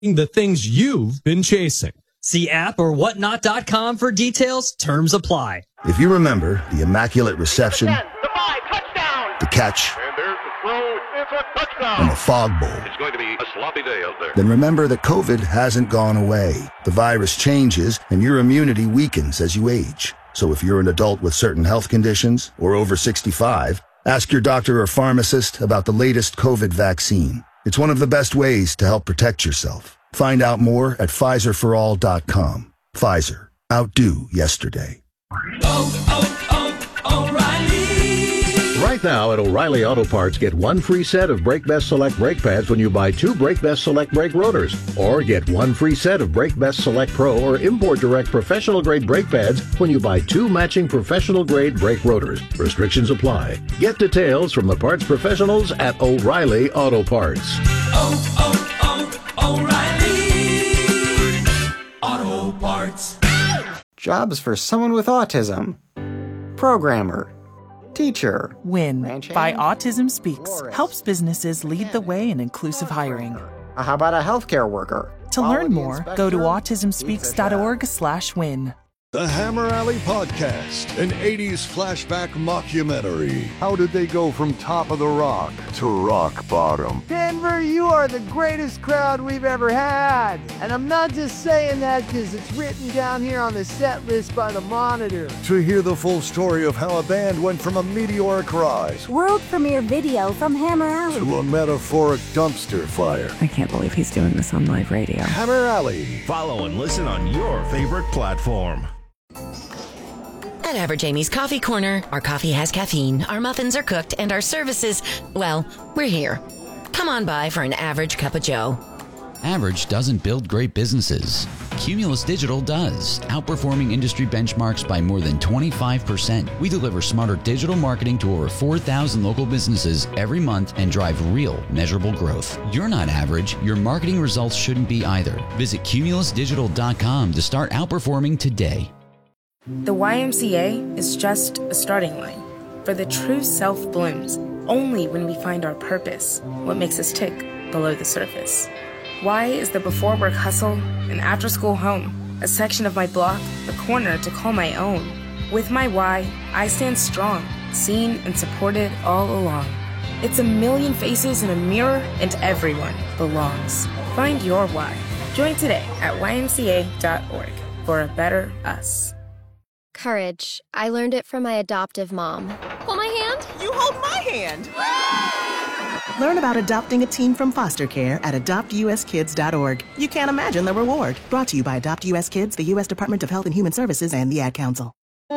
the things you've been chasing. See app or whatnot.com for details. Terms apply. If you remember the immaculate reception, the 5, touchdown, the catch, and there's the throw, it's a touchdown. and the fog bowl, It's going to be a sloppy day out there. then remember that COVID hasn't gone away. The virus changes and your immunity weakens as you age. So if you're an adult with certain health conditions or over 65, ask your doctor or pharmacist about the latest COVID vaccine. It's one of the best ways to help protect yourself. Find out more at PfizerForAll.com. Pfizer. Outdo yesterday. O'Reilly. Right now at O'Reilly Auto Parts, get one free set of Brake Best Select brake pads when you buy 2 Brake Best Select brake rotors. Or get one free set of Brake Best Select Pro or Import Direct professional grade brake pads when you buy 2 matching professional grade brake rotors. Restrictions apply. Get details from the parts professionals at O'Reilly Auto Parts. O'Reilly Auto Parts. Jobs for someone with autism. Programmer. Teacher. WIN Ranch by hand? Autism Speaks Florist. helps businesses lead the way in inclusive hiring. How about a healthcare worker? To Quality learn more, go to inspector? autismspeaks.org/win. The Hammer Alley Podcast, an 80s flashback mockumentary. How did they go from top of the rock to rock bottom? Denver, you are the greatest crowd we've ever had. And I'm not just saying that because it's written down here on the set list by the Monitor. To hear the full story of how a band went from a meteoric rise World premiere video from Hammer Alley. to a metaphoric dumpster fire. I can't believe he's doing this on live radio. Hammer Alley. Follow and listen on your favorite platform. At Average Amy's Coffee Corner, our coffee has caffeine, our muffins are cooked, and our services, well, we're here. Come on by for an average cup of joe. Average doesn't build great businesses. Cumulus Digital does, outperforming industry benchmarks by more than 25%. We deliver smarter digital marketing to over 4,000 local businesses every month and drive real, measurable growth. You're not average. Your marketing results shouldn't be either. Visit cumulusdigital.com to start outperforming today. The YMCA is just a starting line, for the true self blooms only when we find our purpose, what makes us tick below the surface. Y is the before work hustle, an after school home, a section of my block, a corner to call my own. With my Y, I stand strong, seen and supported all along. It's a million faces in a mirror and everyone belongs. Find your Y. Join today at ymca.org for a better us. Courage. I learned it from my adoptive mom. Hold my hand. You hold my hand. Learn about adopting a teen from foster care at adoptuskids.org. You can't imagine the reward. Brought to you by Adopt US Kids, the U.S. Department of Health and Human Services, and the Ad Council.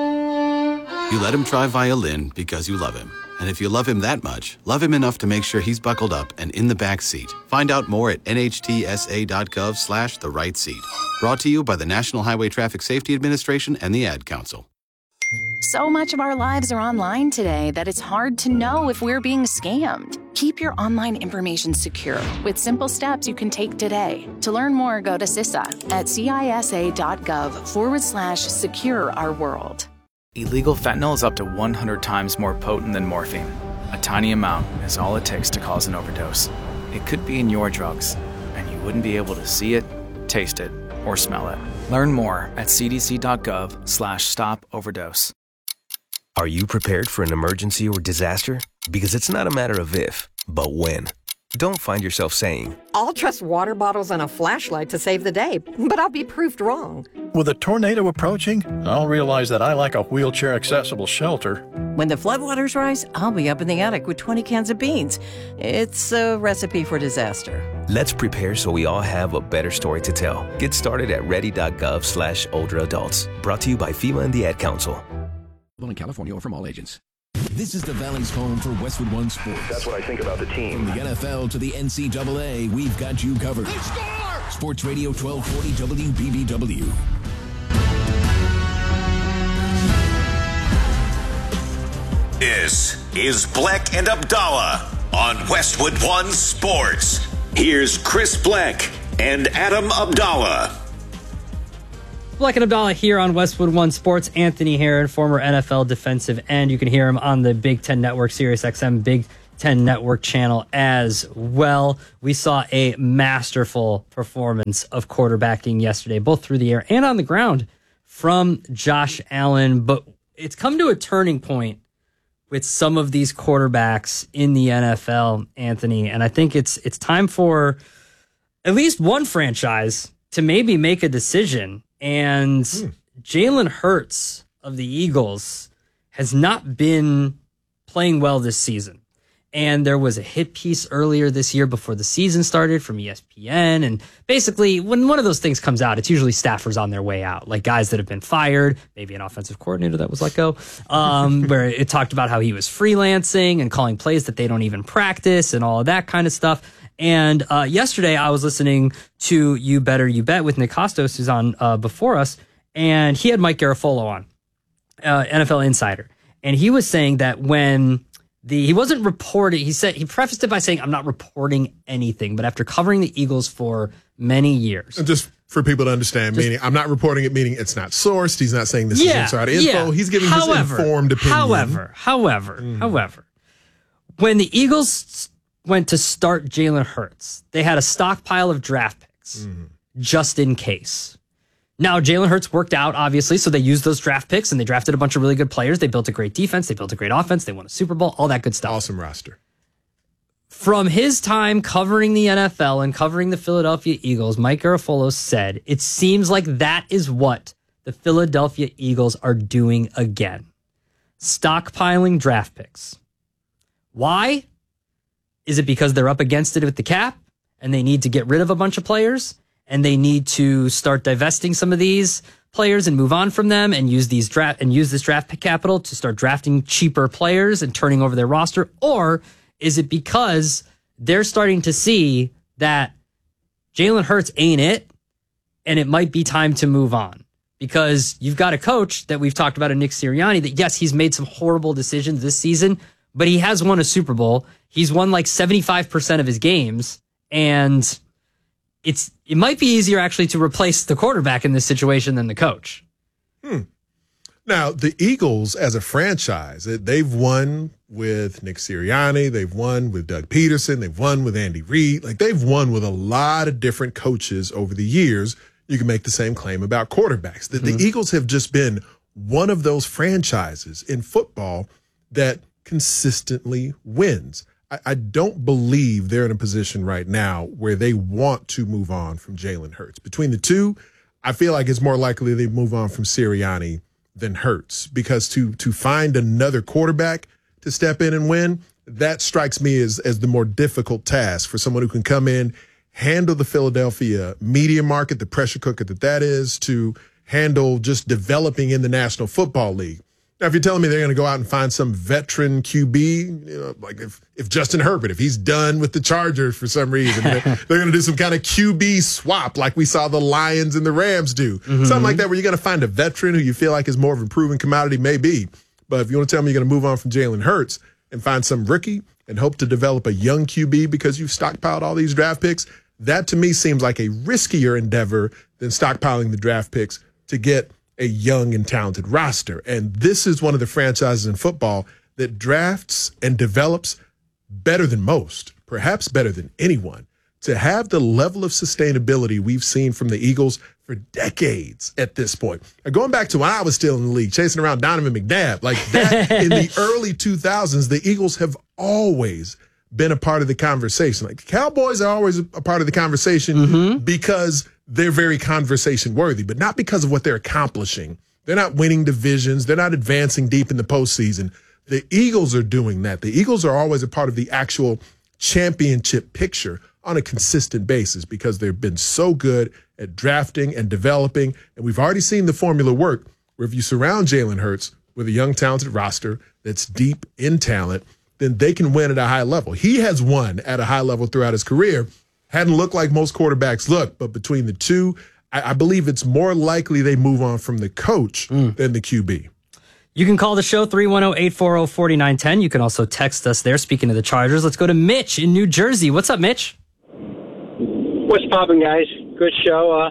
You let him try violin because you love him. And if you love him that much, love him enough to make sure he's buckled up and in the back seat. Find out more at nhtsa.gov/the-right seat. Brought to you by the National Highway Traffic Safety Administration and the Ad Council. So much of our lives are online today that it's hard to know if we're being scammed. Keep your online information secure with simple steps you can take today. To learn more, go to CISA at cisa.gov/secure our world. Illegal fentanyl is up to 100 times more potent than morphine. A tiny amount is all it takes to cause an overdose. It could be in your drugs, and you wouldn't be able to see it, taste it, or smell it. Learn more at cdc.gov/stop-overdose. Are you prepared for an emergency or disaster? Because it's not a matter of if, but when. Don't find yourself saying, I'll trust water bottles and a flashlight to save the day, but I'll be proved wrong. With a tornado approaching, I'll realize that I lack a wheelchair-accessible shelter. When the floodwaters rise, I'll be up in the attic with 20 cans of beans. It's a recipe for disaster. let's prepare so we all have a better story to tell. Get started at ready.gov/older adults. Brought to you by FEMA and the Ad Council. In California or from all agents. This is the Valley's home for Westwood One Sports. That's what I think about the team. From the NFL to the NCAA, we've got you covered. Sports Radio 1240 WBBW. This is Bleck and Abdallah on Westwood One Sports. Here's Chris Bleck and Adam Abdallah. Bleck and Abdallah here on Westwood One Sports. Anthony Herron, former NFL defensive end. You can hear him on the Big Ten Network, Sirius XM Big 10 Network channel as well. We saw a masterful performance of quarterbacking yesterday, both through the air and on the ground from Josh Allen. But it's come to a turning point with some of these quarterbacks in the NFL, Anthony. And I think it's time for at least one franchise to maybe make a decision. And Jalen Hurts of the Eagles has not been playing well this season. And there was a hit piece earlier this year before the season started from ESPN. And basically, when one of those things comes out, it's usually staffers on their way out, like guys that have been fired, maybe an offensive coordinator that was let go, where it talked about how he was freelancing and calling plays that they don't even practice and all of that kind of stuff. And yesterday, I was listening to You Better You Bet with Nick Kostos, who's on before us, and he had Mike Garafolo on, NFL Insider. And he was saying that when he wasn't reporting, he prefaced it by saying, I'm not reporting anything, but after covering the Eagles for many years. And just for people to understand, meaning I'm not reporting it, meaning it's not sourced. He's not saying this is inside info. He's giving his informed opinion. However, when the Eagles went to start Jalen Hurts, they had a stockpile of draft picks just in case. Now, Jalen Hurts worked out, obviously, so they used those draft picks and they drafted a bunch of really good players. They built a great defense. They built a great offense. They won a Super Bowl, all that good stuff. Awesome roster. From his time covering the NFL and covering the Philadelphia Eagles, Mike Garafolo said, it seems like that is what the Philadelphia Eagles are doing again. Stockpiling draft picks. Why? Is it because they're up against it with the cap and they need to get rid of a bunch of players? And they need to start divesting some of these players and move on from them and use this draft pick capital to start drafting cheaper players and turning over their roster? Or is it because they're starting to see that Jalen Hurts ain't it and it might be time to move on? Because you've got a coach that we've talked about in Nick Sirianni that, yes, he's made some horrible decisions this season, but he has won a Super Bowl. He's won like 75% of his games, and it might be easier actually to replace the quarterback in this situation than the coach. Now, the Eagles as a franchise, they've won with Nick Sirianni. They've won with Doug Peterson. They've won with Andy Reid. Like, they've won with a lot of different coaches over the years. You can make the same claim about quarterbacks. The Eagles have just been one of those franchises in football that consistently wins. I don't believe they're in a position right now where they want to move on from Jalen Hurts. Between the two, I feel like it's more likely they move on from Sirianni than Hurts, because to find another quarterback to step in and win, that strikes me as the more difficult task for someone who can come in, handle the Philadelphia media market, the pressure cooker that is, to handle just developing in the National Football League. Now, if you're telling me they're going to go out and find some veteran QB, like if Justin Herbert, if he's done with the Chargers for some reason, they're going to do some kind of QB swap like we saw the Lions and the Rams do. Something like that where you're going to find a veteran who you feel like is more of a proven commodity, maybe. But if you want to tell me you're going to move on from Jalen Hurts and find some rookie and hope to develop a young QB because you've stockpiled all these draft picks, that to me seems like a riskier endeavor than stockpiling the draft picks to get a young and talented roster. And this is one of the franchises in football that drafts and develops better than most, perhaps better than anyone. To have the level of sustainability we've seen from the Eagles for decades at this point. Going back to when I was still in the league, chasing around Donovan McNabb, like that in the early 2000s, the Eagles have always been a part of the conversation. Like, the Cowboys are always a part of the conversation because they're very conversation worthy, but not because of what they're accomplishing. They're not winning divisions. They're not advancing deep in the postseason. The Eagles are doing that. The Eagles are always a part of the actual championship picture on a consistent basis because they've been so good at drafting and developing. And we've already seen the formula work where if you surround Jalen Hurts with a young, talented roster that's deep in talent, then they can win at a high level. He has won at a high level throughout his career. Hadn't looked like most quarterbacks look, but between the two, I believe it's more likely they move on from the coach than the QB. You can call the show 310-840-4910. You can also text us there. Speaking of the Chargers, let's go to Mitch in New Jersey. What's up, Mitch? What's poppin', guys? Good show.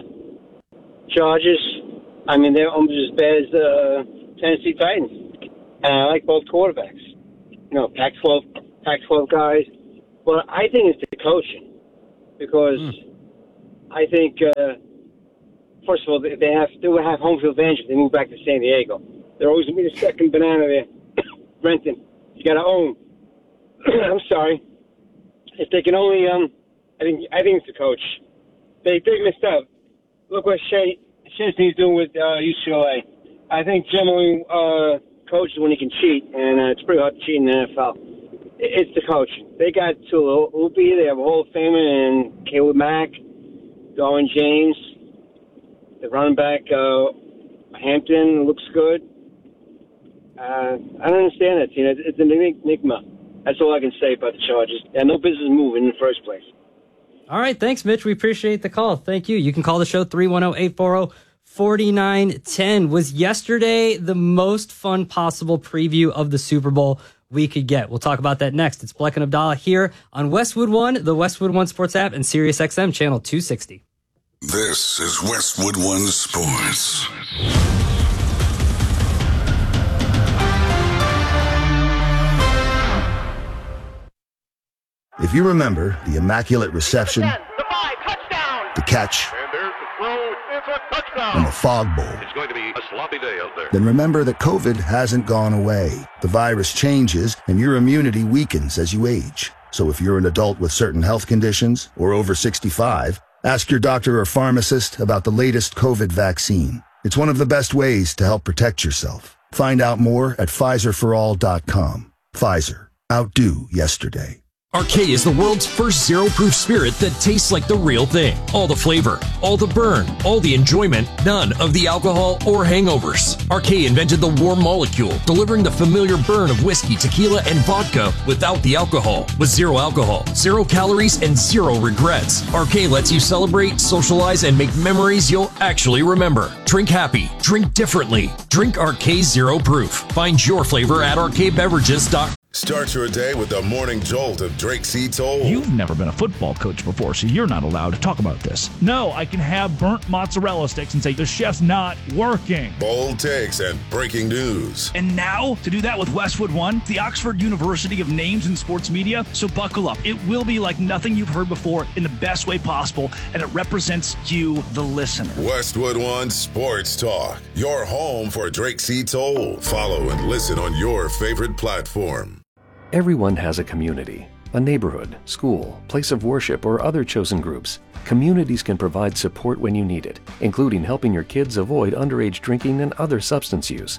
Chargers, I mean, they're almost as bad as the Tennessee Titans. And I like both quarterbacks. You know, Pac-12 Pac-12 guys. But I think it's the coaching because I think, first of all, they will have home field advantage if they move back to San Diego. They're always going to be the second banana there. Renton, you got to own. I'm sorry. If they can only, I think it's the coach. They messed up. Look what Chesney's doing with UCLA. I think generally coaches when he can cheat, and it's pretty hard to cheat in the NFL. It's the coach. They got Tula Upi. They have a Hall of Famer and Caleb Mack, Darwin James. The running back Hampton looks good. I don't understand that team. It's an enigma. That's all I can say about the Chargers. They had no business moving in the first place. All right, thanks, Mitch. We appreciate the call. Thank you. You can call the show 310-840-4910. Was yesterday the most fun possible preview of the Super Bowl we could get? We'll talk about that next. It's Bleck and Abdallah here on Westwood One, the Westwood One Sports app, and Sirius XM channel 260. This is Westwood One Sports. If you remember the Immaculate Reception, the catch, and the Fog Bowl, It's going to be a sloppy day out there. then remember that COVID hasn't gone away. The virus changes and your immunity weakens as you age. So if you're an adult with certain health conditions or over 65, ask your doctor or pharmacist about the latest COVID vaccine. It's one of the best ways to help protect yourself. Find out more at PfizerForAll.com. Pfizer. Outdo yesterday. Arcade is the world's first zero-proof spirit that tastes like the real thing. All the flavor, all the burn, all the enjoyment, none of the alcohol or hangovers. Arcade invented the warm molecule, delivering the familiar burn of whiskey, tequila, and vodka without the alcohol. With zero alcohol, 0 calories, and 0 regrets. Arcade lets you celebrate, socialize, and make memories you'll actually remember. Drink happy, drink differently. Drink Arcade Zero Proof. Find your flavor at arcadebeverages.com. Start your day with the morning jolt of Drake C. Toll. You've never been a football coach before, so you're not allowed to talk about this. No, I can have burnt mozzarella sticks and say the chef's not working. Bold takes and breaking news. And now, to do that with Westwood One, the Oxford University of Names in Sports Media, so buckle up. It will be like nothing you've heard before in the best way possible, and it represents you, the listener. Westwood One Sports Talk, your home for Drake C. Toll. Follow and listen on your favorite platform. Everyone has a community, a neighborhood, school, place of worship, or other chosen groups. Communities can provide support when you need it, including helping your kids avoid underage drinking and other substance use.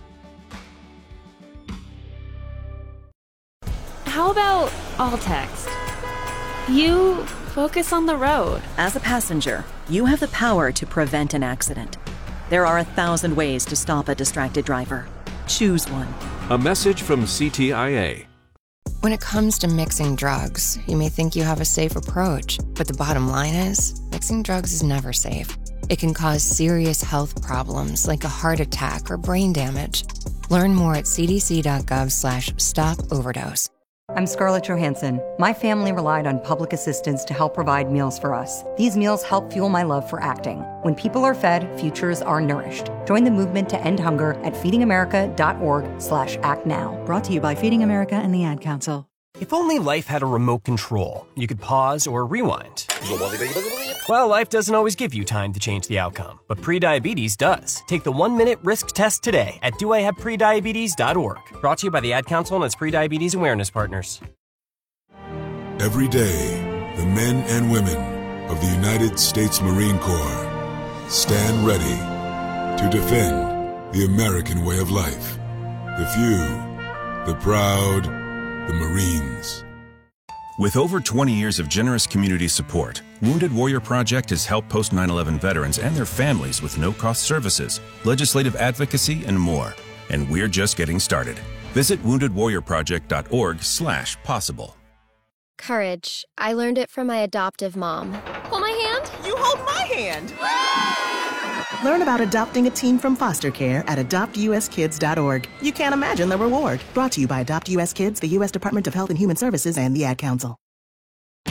How about all text? You focus on the road. As a passenger, you have the power to prevent an accident. There are 1,000 ways to stop a distracted driver. Choose one. A message from CTIA. When it comes to mixing drugs, you may think you have a safe approach, but the bottom line is, mixing drugs is never safe. It can cause serious health problems like a heart attack or brain damage. Learn more at cdc.gov/stop-overdose. I'm Scarlett Johansson. My family relied on public assistance to help provide meals for us. These meals help fuel my love for acting. When people are fed, futures are nourished. Join the movement to end hunger at feedingamerica.org/actnow. Brought to you by Feeding America and the Ad Council. If only life had a remote control, you could pause or rewind. Well, life doesn't always give you time to change the outcome, but prediabetes does. Take the 1-minute risk test today at doihaveprediabetes.org. Brought to you by the Ad Council and its prediabetes awareness partners. Every day, the men and women of the United States Marine Corps stand ready to defend the American way of life. The few, the proud, the Marines. With over 20 years of generous community support, Wounded Warrior Project has helped post 9/11 veterans and their families with no-cost services, legislative advocacy, and more. And we're just getting started. Visit woundedwarriorproject.org/possible. Courage. I learned it from my adoptive mom. Hold my hand. You hold my hand. Learn about adopting a teen from foster care at adoptuskids.org. You can't imagine the reward. Brought to you by Adopt US Kids, the U.S. Department of Health and Human Services, and the Ad Council.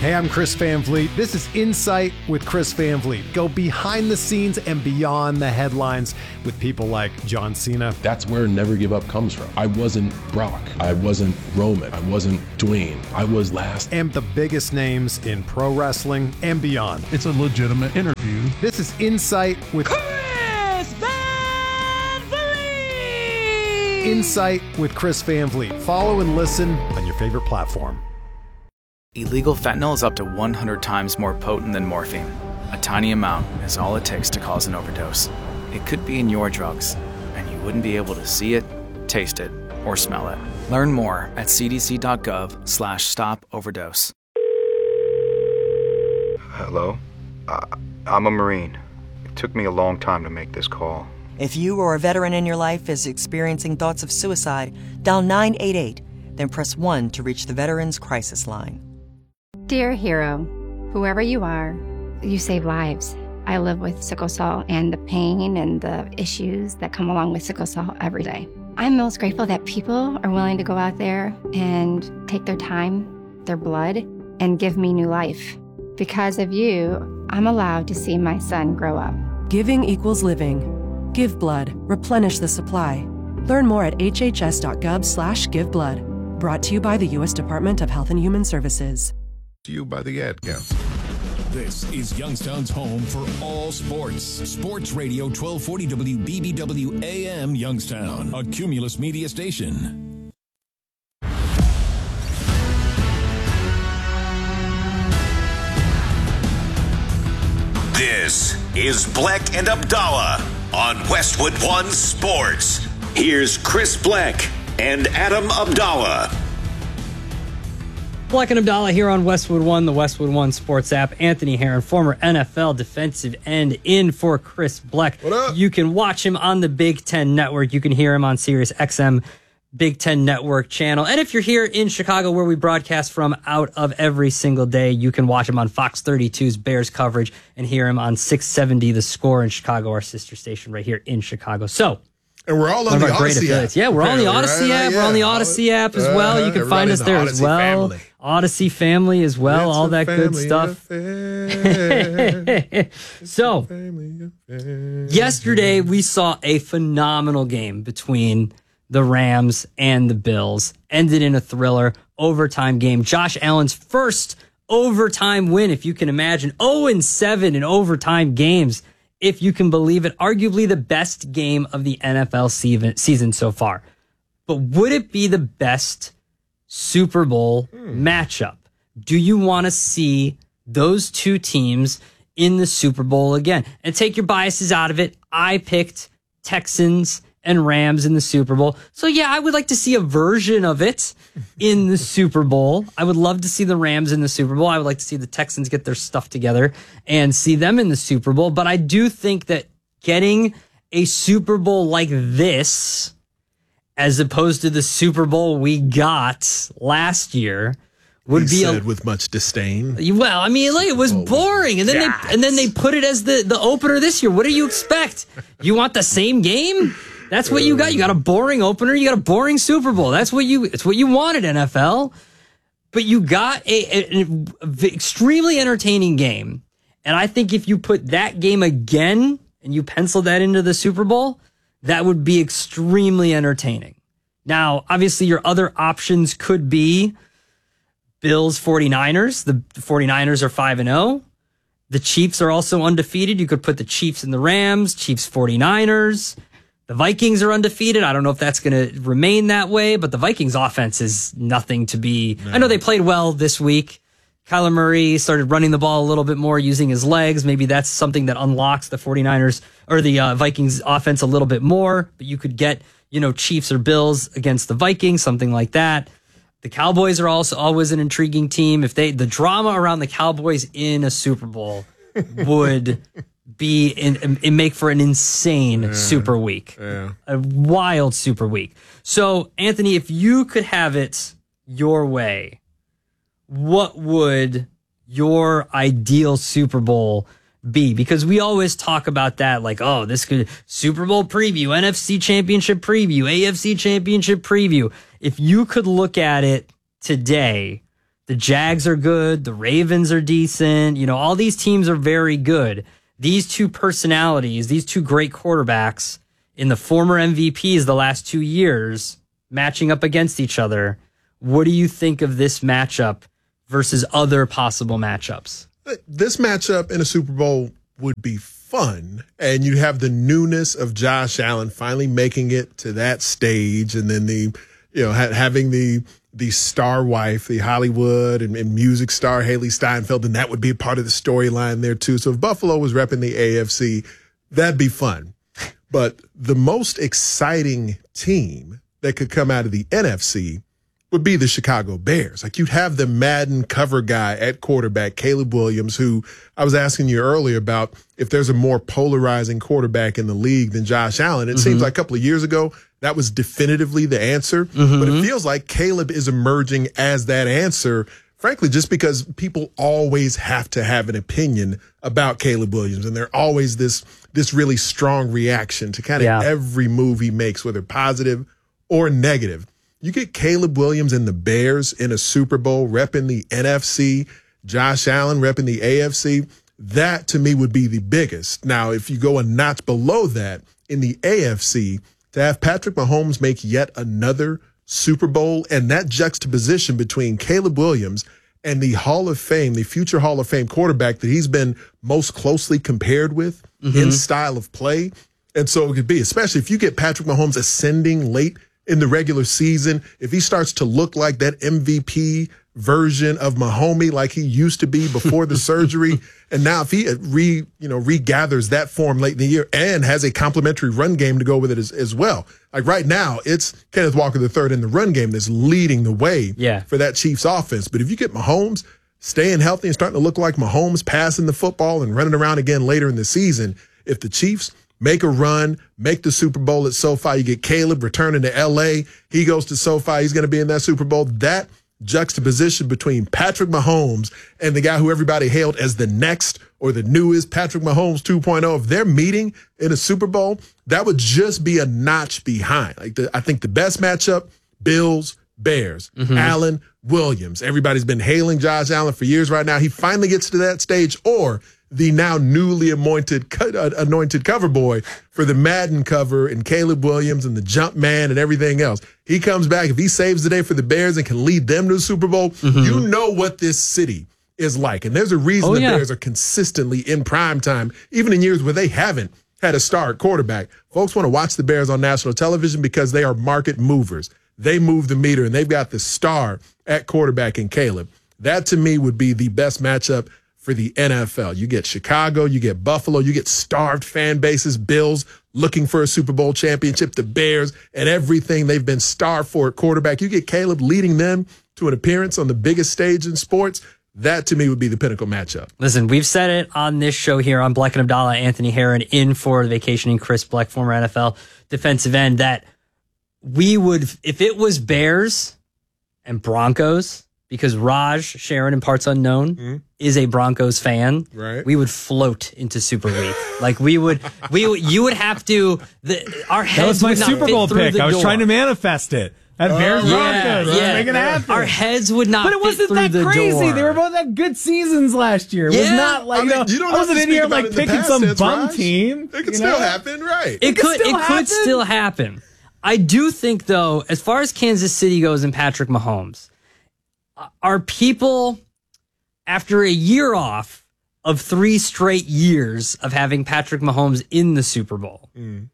Hey, I'm Chris Van Vliet. This is Insight with Chris Van Vliet. Go behind the scenes and beyond the headlines with people like John Cena. That's where Never Give Up comes from. I wasn't Brock. I wasn't Roman. I wasn't Dwayne. I was last. And the biggest names in pro wrestling and beyond. It's a legitimate interview. This is Insight with Chris Van Vliet! Insight with Chris Van Vliet. Follow and listen on your favorite platform. Illegal fentanyl is up to 100 times more potent than morphine. A tiny amount is all it takes to cause an overdose. It could be in your drugs, and you wouldn't be able to see it, taste it, or smell it. Learn more at cdc.gov/stop-overdose. Hello? I'm a Marine. It took me a long time to make this call. If you or a veteran in your life is experiencing thoughts of suicide, dial 988, then press 1 to reach the Veterans Crisis Line. Dear hero, whoever you are, you save lives. I live with sickle cell and the pain and the issues that come along with sickle cell every day. I'm most grateful that people are willing to go out there and take their time, their blood, and give me new life. Because of you, I'm allowed to see my son grow up. Giving equals living. Give blood. Replenish the supply. Learn more at hhs.gov/giveblood. Brought to you by the U.S. Department of Health and Human Services. To you by the Ad Council. This is Youngstown's home for all sports. Sports Radio 1240 WBBW AM Youngstown, a Cumulus media station. This is Bleck and Abdallah on Westwood One Sports. Here's Chris Bleck and Adam Abdallah. Bleck and Abdallah here on Westwood One, the Westwood One Sports app. Anthony Herron, former NFL defensive end, in for Chris Bleck. What up? You can watch him on the Big Ten Network. You can hear him on Sirius XM Big Ten Network channel. And if you're here in Chicago, where we broadcast from out of every single day, you can watch him on Fox 32's Bears coverage and hear him on 670 The Score in Chicago, our sister station right here in Chicago. So, and we're all on the Odyssey app. Yeah, we're on the Odyssey app. We're on the Odyssey app as well. You can find us there as well. Family. Odyssey family as well. It's all that good stuff. So, yesterday we saw a phenomenal game between the Rams and the Bills. Ended in a thriller overtime game. Josh Allen's first overtime win, if you can imagine. 0-7 in overtime games, if you can believe it. Arguably the best game of the NFL season so far. But would it be the best Super Bowl matchup? Do you want to see those two teams in the Super Bowl again? And take your biases out of it. I picked Texans and Rams in the Super Bowl. So yeah, I would like to see a version of it in the Super Bowl. I would love to see the Rams in the Super Bowl. I would like to see the Texans get their stuff together and see them in the Super Bowl. But I do think that getting a Super Bowl like this, as opposed to the Super Bowl we got last year, would be said with much disdain. Well, I mean, like, it was boring, and then they put it as the opener this year. What do you expect? You want the same game? That's what you got. You got a boring opener. You got a boring Super Bowl. It's what you wanted, NFL. But you got an extremely entertaining game. And I think if you put that game again and you pencil that into the Super Bowl, that would be extremely entertaining. Now, obviously, your other options could be Bills 49ers. The 49ers are 5-0. The Chiefs are also undefeated. You could put the Chiefs and the Rams, Chiefs 49ers. The Vikings are undefeated. I don't know if that's going to remain that way, but the Vikings offense is nothing to be. No. I know they played well this week. Kyler Murray started running the ball a little bit more, using his legs. Maybe that's something that unlocks the 49ers or the Vikings offense a little bit more, but you could get, Chiefs or Bills against the Vikings, something like that. The Cowboys are also always an intriguing team. The drama around the Cowboys in a Super Bowl would make for an insane Super Week. Yeah. A wild Super Week. So, Anthony, if you could have it your way, what would your ideal Super Bowl be? Because we always talk about that, like, oh, this could Super Bowl preview, NFC Championship preview, AFC Championship preview. If you could look at it today, The Jags are good. The Ravens are decent. You know, all these teams are very good. These two personalities, these two great quarterbacks in the former MVPs the last 2 years matching up against each other. What do you think of this matchup versus other possible matchups? This matchup in a Super Bowl would be fun, and you have the newness of Josh Allen finally making it to that stage, and then having the star wife, the Hollywood and music star Haley Steinfeld, and that would be a part of the storyline there too. So if Buffalo was repping the AFC, that'd be fun. But the most exciting team that could come out of the NFC would be the Chicago Bears. Like, you'd have the Madden cover guy at quarterback, Caleb Williams, who I was asking you earlier about if there's a more polarizing quarterback in the league than Josh Allen. It seems like a couple of years ago, that was definitively the answer. But it feels like Caleb is emerging as that answer, frankly, just because people always have to have an opinion about Caleb Williams. And there's always this really strong reaction to kind of every move he makes, whether positive or negative. You get Caleb Williams and the Bears in a Super Bowl repping the NFC, Josh Allen repping the AFC. That, to me, would be the biggest. Now, if you go a notch below that in the AFC, to have Patrick Mahomes make yet another Super Bowl, and that juxtaposition between Caleb Williams and the Hall of Fame, the future Hall of Fame quarterback that he's been most closely compared with in style of play. And so it could be, especially if you get Patrick Mahomes ascending late in the regular season, if he starts to look like that MVP version of Mahomes like he used to be before the surgery, and now if he regathers that form late in the year and has a complementary run game to go with it as well. Like right now, it's Kenneth Walker III in the run game that's leading the way for that Chiefs offense. But if you get Mahomes staying healthy and starting to look like Mahomes passing the football and running around again later in the season, if the Chiefs make a run, make the Super Bowl at SoFi, you get Caleb returning to L.A., he goes to SoFi, he's going to be in that Super Bowl. That juxtaposition between Patrick Mahomes and the guy who everybody hailed as the next or the newest Patrick Mahomes 2.0, if they're meeting in a Super Bowl, that would just be a notch behind. I think the best matchup, Bills, Bears, Allen, Williams. Everybody's been hailing Josh Allen for years right now. He finally gets to that stage, or the now newly anointed cover boy for the Madden cover and Caleb Williams and the jump man and everything else. He comes back. If he saves the day for the Bears and can lead them to the Super Bowl, you know what this city is like. And there's a reason the Bears are consistently in prime time, even in years where they haven't had a star at quarterback. Folks want to watch the Bears on national television because they are market movers. They move the meter, and they've got the star at quarterback in Caleb. That, to me, would be the best matchup for the NFL. You get Chicago, you get Buffalo, you get starved fan bases, Bills looking for a Super Bowl championship, the Bears, and everything they've been starved for at quarterback. You get Caleb leading them to an appearance on the biggest stage in sports. That, to me, would be the pinnacle matchup. Listen, we've said it on this show here on Bleck and Abdallah, Anthony Herron in for the vacationing Chris Bleck, former NFL defensive end, that we would, if it was Bears and Broncos, because Raj Sharon in Parts Unknown is a Broncos fan, right? We would float into Super Week. Like you would have to. Our heads. That was my would not Super fit Bowl through pick. the I was door. trying to manifest it. At Bears Broncos, make it happen. Our heads would not. But it wasn't fit through that the crazy. door. They were both at good seasons last year. It was not like I wasn't in here like picking some bum team. It could still happen, right? It could still happen. I do think, though, as far as Kansas City goes and Patrick Mahomes, are people, after a year off of 3 straight years of having Patrick Mahomes in the Super Bowl,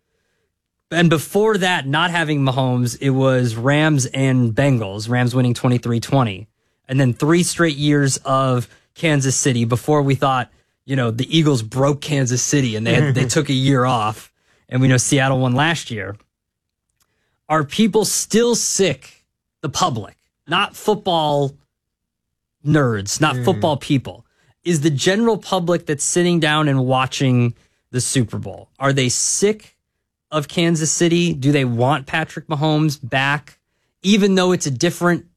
and before that, not having Mahomes, it was Rams and Bengals, Rams winning 23-20, and then 3 straight years of Kansas City before we thought, the Eagles broke Kansas City and they took a year off, and we know Seattle won last year. Are people still sick, the public, not football nerds, not football people? Is the general public that's sitting down and watching the Super Bowl, are they sick of Kansas City? Do they want Patrick Mahomes back, even though it's a different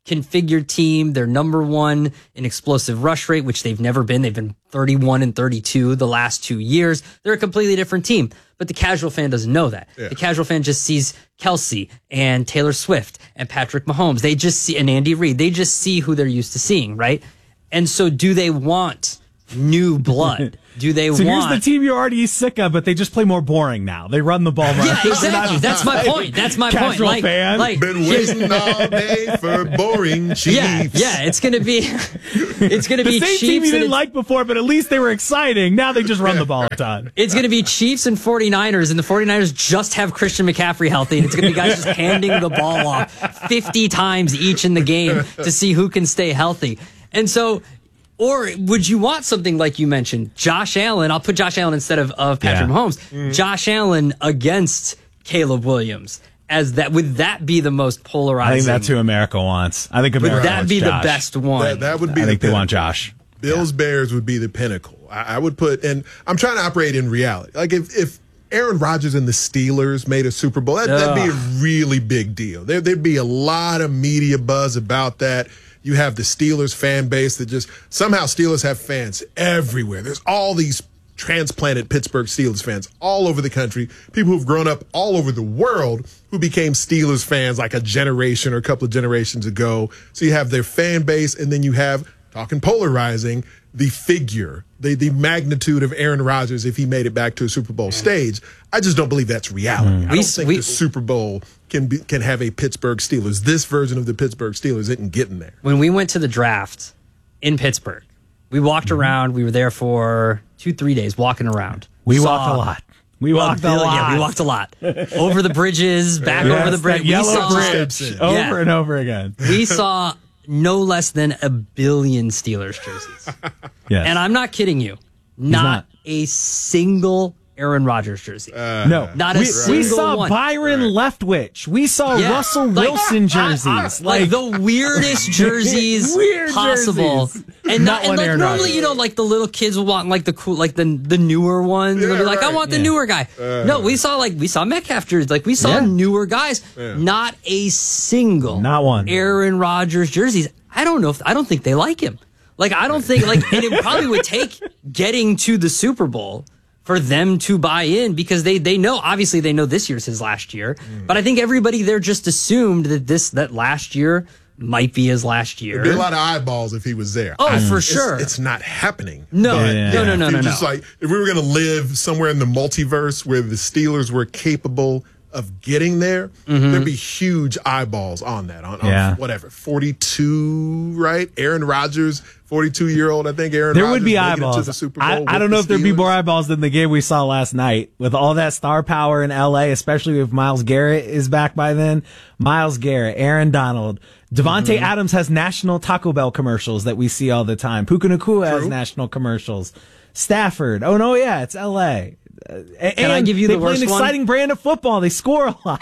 configured team. They're number one in explosive rush rate, which they've never been. They've been 31 and 32 the last 2 years. They're a completely different team. But the casual fan doesn't know that. Yeah. The casual fan just sees Kelsey and Taylor Swift and Patrick Mahomes. They just see, and Andy Reid. They just see who they're used to seeing, right? And so do they want new blood? Do they want... here's the team you're already sick of, but they just play more boring now. They run the ball more. Yeah, exactly. That's my point. That's my point. Casual fan. Been waiting all day for boring Chiefs. Yeah, it's going to be... It's going to be the same Chiefs team you didn't like before, but at least they were exciting. Now they just run the ball a ton. It's going to be Chiefs and 49ers, and the 49ers just have Christian McCaffrey healthy, and it's going to be guys just handing the ball off 50 times each in the game to see who can stay healthy. And so... Or would you want something like you mentioned, Josh Allen? I'll put Josh Allen instead of Patrick Mahomes. Josh Allen against Caleb Williams. Would that be the most polarizing? I think that's who America wants. I think America would that wants be Josh. The best one? That would be. I think they want Josh. Bills Bears would be the pinnacle. I would put, and I'm trying to operate in reality. Like if Aaron Rodgers and the Steelers made a Super Bowl, that'd be a really big deal. There'd be a lot of media buzz about that. You have the Steelers fan base that just somehow Steelers have fans everywhere. There's all these transplanted Pittsburgh Steelers fans all over the country, people who've grown up all over the world who became Steelers fans like a generation or a couple of generations ago. So you have their fan base, and then you have, talking polarizing, the figure, the magnitude of Aaron Rodgers if he made it back to a Super Bowl stage. I just don't believe that's reality. I don't think the Super Bowl can have a Pittsburgh Steelers. This version of the Pittsburgh Steelers isn't getting there. When we went to the draft in Pittsburgh, we walked around. We were there for 2-3 days walking around. We walked a lot. We walked a lot. Yeah, we walked a lot. Over the bridges, back over the bridge. Yellow bridge. Over and over again. We saw no less than 1 billion Steelers jerseys. Yes. And I'm not kidding you. Not a single Aaron Rodgers jersey. No. Not a single We saw one. Byron Leftwich. We saw Russell Wilson jerseys. Like the weirdest jerseys possible. Jerseys. And not one like Aaron normally, Rodgers. you know, like the little kids will want like the cool, like the newer ones. They'll be like, I want the newer guy. No, we saw Metcalf jerseys. Like we saw newer guys. Not a single Aaron Rodgers jerseys. I don't think they like him. Like I don't think and it probably would take getting to the Super Bowl for them to buy in, because they know, obviously they know this year's his last year, but I think everybody there just assumed that last year might be his last year. There'd be a lot of eyeballs if he was there. Oh, for sure. It's not happening. No. Just like if we were going to live somewhere in the multiverse where the Steelers were capable of getting there, there'd be huge eyeballs on that. On whatever, 42, right? Aaron Rodgers, 42-year-old. I think Aaron. There Rodgers would be making eyeballs. It to the Super Bowl I don't know if there'd be more eyeballs than the game we saw last night with all that star power in LA, especially if Myles Garrett is back by then. Myles Garrett, Aaron Donald, Devontae Adams has national Taco Bell commercials that we see all the time. Puka Nacua has national commercials. Stafford. Oh no, yeah, it's LA. Can I give you the worst one? They play an exciting brand of football. They score a lot.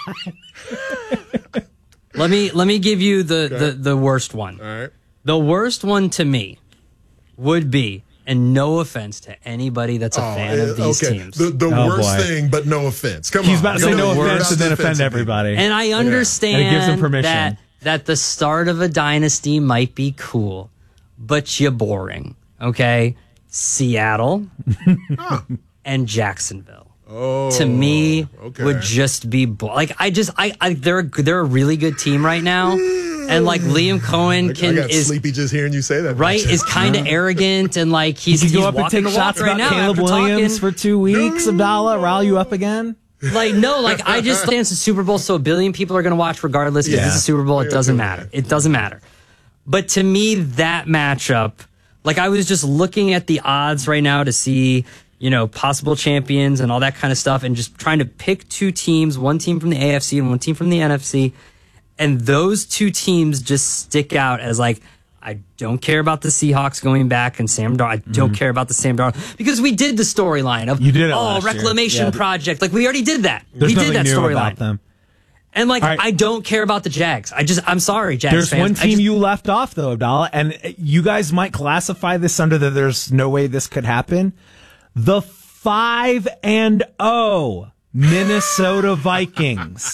Let me give you the worst one. All right. The worst one to me would be, and no offense to anybody that's a fan of these teams. The worst thing, but no offense. Come on. He's about to say no offense and then offend everybody. And I understand and it gives him permission. that the start of a dynasty might be cool, but you're boring. Okay? Seattle and Jacksonville. To me, would just be they're a really good team right now, and like Liam Cohen I got sleepy just hearing you say that. Right, is kind of arrogant, and like he's go up and walking take the walk shots right about now. Caleb Williams for 2 weeks. Abdallah, rile you up again? I just think it's a Super Bowl, so 1 billion people are going to watch regardless. Because it's a Super Bowl, it doesn't matter. It doesn't matter. But to me, that matchup, like I was just looking at the odds right now to see, you know, possible champions and all that kind of stuff, and just trying to pick two teams, one team from the AFC and one team from the NFC. And those two teams just stick out as like, I don't care about the Seahawks going back and Sam Darnold. I don't care about the Sam Darnold, because we did the storyline of reclamation project. Like we already did that. We did that storyline. And like, I don't care about the Jags. I'm sorry, Jags There's fans. one team you left off though, Abdallah, and you guys might classify this under the there's no way this could happen. The 5-0 Minnesota Vikings.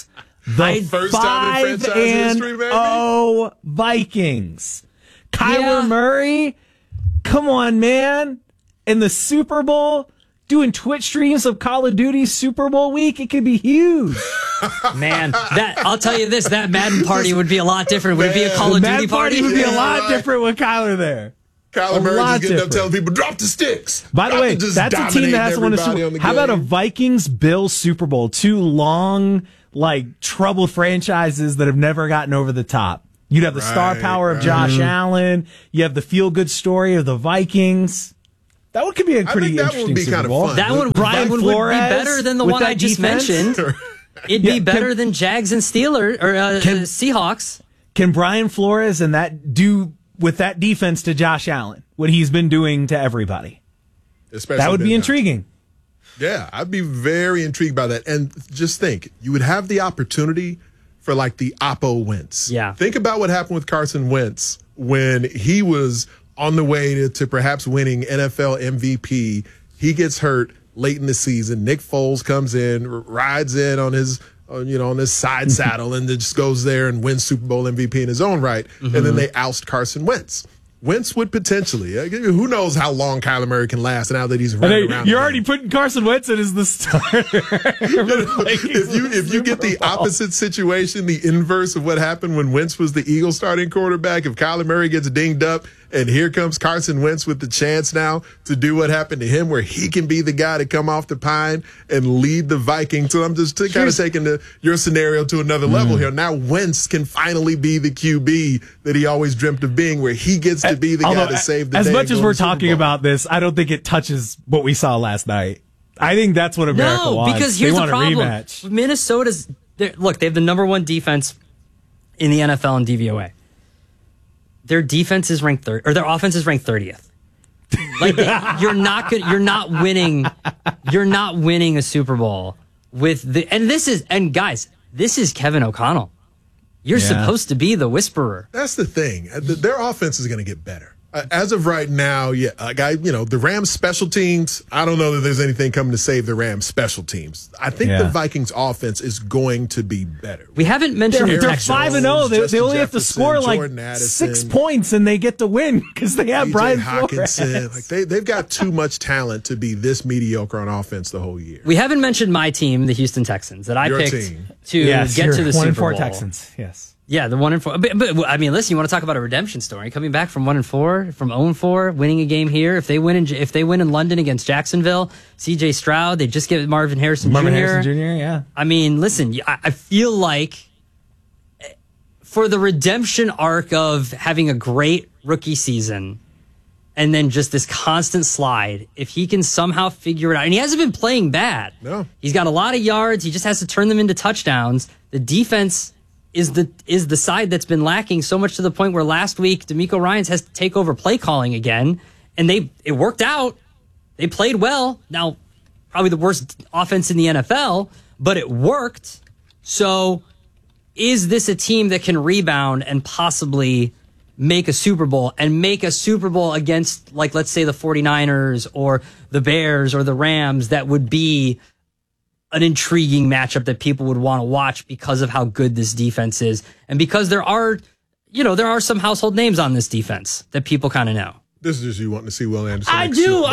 The First time in franchise history, baby. 5-0 Vikings. Kyler Murray, come on, man. In the Super Bowl, doing Twitch streams of Call of Duty Super Bowl week, it could be huge. Man, I'll tell you this, that Madden party would be a lot different. Would it be a Call of Duty party? Would be a lot different with Kyler there. Kyler Murray just getting up telling people, drop the sticks. By the way, that's a team that has won a Super Bowl. How about a Vikings-Bills Super Bowl? Two long, troubled franchises that have never gotten over the top. You'd have the star power of Josh Allen. You have the feel-good story of the Vikings. That one could be a pretty interesting Super Bowl. That one, Brian, would be better than the one I just mentioned. It'd be better than Jags and Steelers or Seahawks. Can Brian Flores and that do with that defense to Josh Allen what he's been doing to everybody? That would be intriguing. Yeah, I'd be very intrigued by that. And just think, you would have the opportunity for the Oppo Wentz. Yeah. Think about what happened with Carson Wentz when he was on the way to perhaps winning NFL MVP. He gets hurt late in the season. Nick Foles comes in, rides in on his side saddle, and then just goes there and wins Super Bowl MVP in his own right. Mm-hmm. And then they oust Carson Wentz. Wentz would potentially, who knows how long Kyler Murray can last now that he's running around. You're already putting Carson Wentz in as the starter. if you get the opposite situation, the inverse of what happened when Wentz was the Eagles starting quarterback, if Kyler Murray gets dinged up and here comes Carson Wentz with the chance now to do what happened to him where he can be the guy to come off the pine and lead the Vikings. So I'm just kind of taking your scenario to another level here. Now Wentz can finally be the QB that he always dreamt of being, where he gets to be the guy to save the day. As much as we're talking about this, I don't think it touches what we saw last night. I think that's what America wants. Because here's the problem. Minnesota's, look, they have the number one defense in the NFL in DVOA. Their defense is ranked third, or their offense is ranked 30th. You're not winning a Super Bowl with guys, this is Kevin O'Connell. You're supposed to be the whisperer. That's the thing. Their offense is going to get better. As of right now, the Rams special teams, I don't know that there's anything coming to save the Rams special teams. I think the Vikings offense is going to be better. We haven't mentioned they're 5-0. They only have to score 6 points and they get to win because they have Brian Flores. They've got too much talent to be this mediocre on offense the whole year. We haven't mentioned my team, the Houston Texans, that I picked to get to the Super Bowl. 1-4 Texans, yes. Yeah, the 1-4. But I mean, listen, you want to talk about a redemption story? Coming back from 1-4, from 0-4, winning a game here. If they win in London against Jacksonville, C.J. Stroud, they just get Marvin Harrison Jr. Yeah. I mean, listen, I feel like for the redemption arc of having a great rookie season and then just this constant slide, if he can somehow figure it out, and he hasn't been playing bad. No, he's got a lot of yards. He just has to turn them into touchdowns. The defense is the side that's been lacking so much to the point where last week DeMeco Ryans has to take over play calling again, and it worked out. They played well. Now, probably the worst offense in the NFL, but it worked. So, is this a team that can rebound and possibly make a Super Bowl and make a Super Bowl against, let's say, the 49ers or the Bears or the Rams? That would be an intriguing matchup that people would want to watch because of how good this defense is. And because there are some household names on this defense that people kind of know. This is just you wanting to see Will Anderson. I do.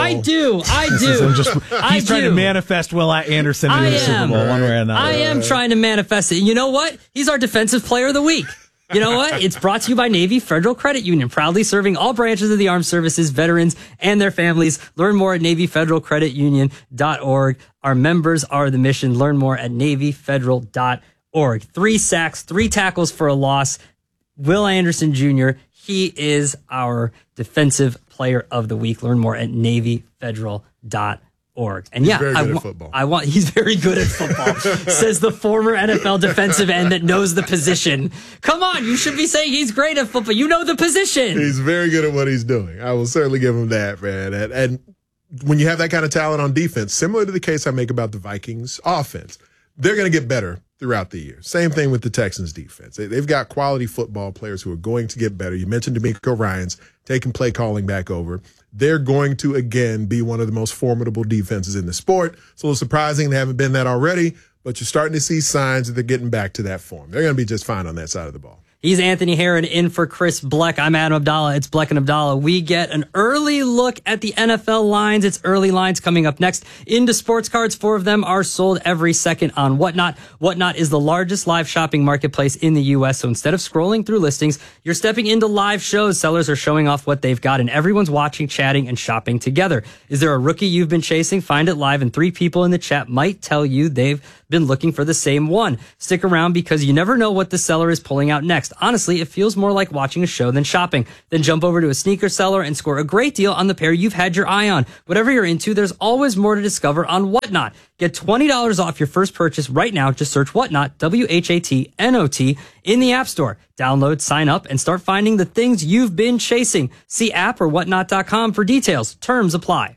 He's trying to manifest Will Anderson in the Super Bowl one way or another. I am trying to manifest it. You know what? He's our Defensive Player of the Week. You know what? It's brought to you by Navy Federal Credit Union, proudly serving all branches of the armed services, veterans, and their families. Learn more at NavyFederalCreditUnion.org. Our members are the mission. Learn more at NavyFederal.org. 3 sacks, 3 tackles for a loss. Will Anderson Jr., he is our Defensive Player of the Week. Learn more at NavyFederal.org. And he's very good at football. He's very good at football, says the former NFL defensive end that knows the position. Come on, you should be saying he's great at football. You know the position. He's very good at what he's doing. I will certainly give him that, man. And when you have that kind of talent on defense, similar to the case I make about the Vikings offense, they're going to get better throughout the year. Same thing with the Texans defense. They've got quality football players who are going to get better. You mentioned DeMeco Ryans taking play calling back over. They're going to, again, be one of the most formidable defenses in the sport. It's a little surprising they haven't been that already, but you're starting to see signs that they're getting back to that form. They're going to be just fine on that side of the ball. He's Anthony Herron in for Chris Bleck. I'm Adam Abdallah. It's Bleck and Abdallah. We get an early look at the NFL lines. It's early lines coming up next. Into sports cards, 4 of them are sold every second on Whatnot. Whatnot is the largest live shopping marketplace in the U.S. So instead of scrolling through listings, you're stepping into live shows. Sellers are showing off what they've got, and everyone's watching, chatting, and shopping together. Is there a rookie you've been chasing? Find it live, and 3 people in the chat might tell you they've been looking for the same one. Stick around because you never know what the seller is pulling out next. Honestly, it feels more like watching a show than shopping. Then jump over to a sneaker seller and score a great deal on the pair you've had your eye on. Whatever you're into, there's always more to discover on Whatnot. Get $20 off your first purchase right now. Just search Whatnot, WHATNOT, in the App Store. Download, sign up, and start finding the things you've been chasing. See app or whatnot.com for details. Terms apply.